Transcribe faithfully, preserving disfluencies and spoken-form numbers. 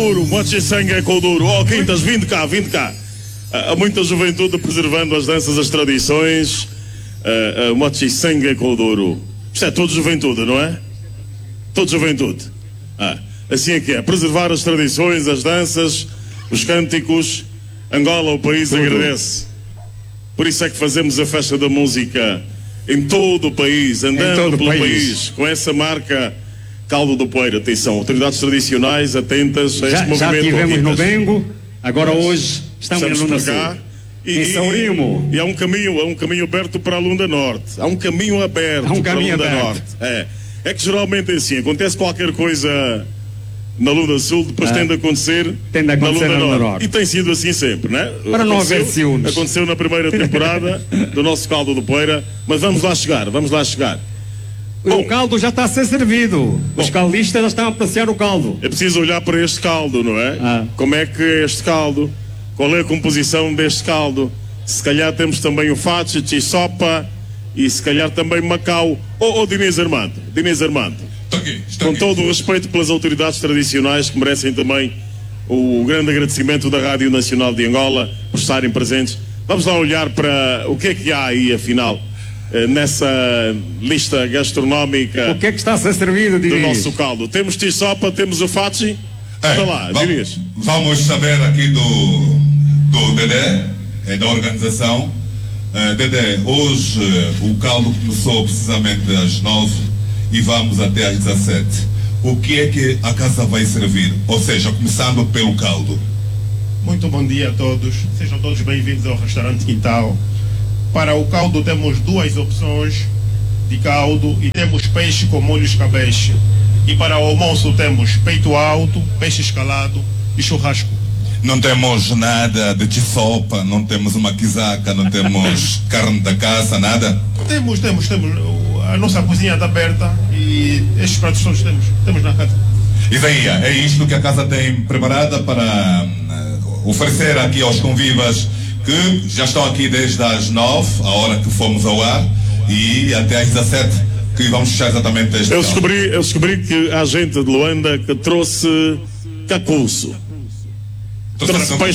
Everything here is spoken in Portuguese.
Mote sangue é Kuduro. Oh, Quintas, vindo cá, vindo cá. Há muita juventude preservando as danças, as tradições. Uh, uh, Mote sangue é Kuduro. Isto é toda juventude, não é? Toda juventude. Ah, assim é que é. Preservar as tradições, as danças, os cânticos. Angola, o país Tudo. agradece. Por isso é que fazemos a festa da música em todo o país, andando pelo país. país, com essa marca Caldo do Poeira. Atenção, autoridades tradicionais atentas a este já, movimento. Já estivemos no Bengo, agora Mas, hoje estamos, estamos no cá. E, em Saurimo. E, e há um caminho, há um caminho aberto para a Lunda Norte. Há um caminho aberto há um para caminho a Lunda aberto. Norte. É. é que geralmente é assim, acontece qualquer coisa na Lunda Sul, depois ah, tende a acontecer, tende a acontecer na, Lunda, na Lunda Norte. Norte. E tem sido assim sempre, né? Para não haver ciúmes. Aconteceu na primeira temporada do nosso Caldo do Poeira, mas vamos lá chegar, vamos lá chegar. Bom, o caldo já está a ser servido. Bom, os caldistas já estão a apreciar o caldo. É preciso olhar para este caldo, não é? Ah. Como é que é este caldo? Qual é a composição deste caldo? Se calhar temos também o facho, sopa e se calhar também Macau. Ou oh, oh, Diniz Armando, Diniz Armando. Estou aqui, estou Com aqui. todo o respeito pelas autoridades tradicionais que merecem também o grande agradecimento da Rádio Nacional de Angola por estarem presentes. Vamos lá olhar para o que é que há aí, afinal, nessa lista gastronómica. O que é que está a ser servido, do nosso caldo? Temos tisopa, temos o fachi. Olha lá, Diniz. Vamos saber aqui do, do Dedé, é da organização. Uh, Dedé, hoje uh, o caldo começou precisamente às nove e vamos até às dezessete. O que é que a casa vai servir? Ou seja, começando pelo caldo. Muito bom dia a todos. Sejam todos bem-vindos ao restaurante Quintal. Para o caldo temos duas opções de caldo e temos peixe com molho escabeche. E para o almoço temos peito alto, peixe escalado e churrasco. Não temos nada de tisopa, não temos uma quizaca, não temos carne da caça, nada? Temos, temos, temos. A nossa cozinha está aberta e estes pratos todos temos, temos na casa. E daí, é isto que a casa tem preparada para uh, oferecer aqui aos convivas que já estão aqui desde as nove, a hora que fomos ao ar, e até às dezessete, que vamos fechar exatamente este eu descobri, eu descobri que há gente de Luanda que trouxe cacuço. Trouxe peixe